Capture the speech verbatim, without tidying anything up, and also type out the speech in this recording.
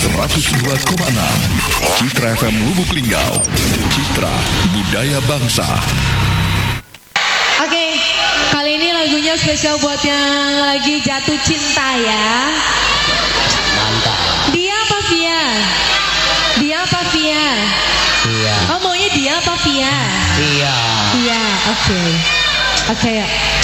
seratus dua koma enam Citra F M Lubuk Linggau. Citra Budaya Bangsa. Oke, kali ini lagunya spesial buat yang lagi jatuh cinta ya. Mantap. Dia apa Via? Dia apa Via? Iya. Oh maunya dia apa Via? Iya. Iya, oke. Oke ya.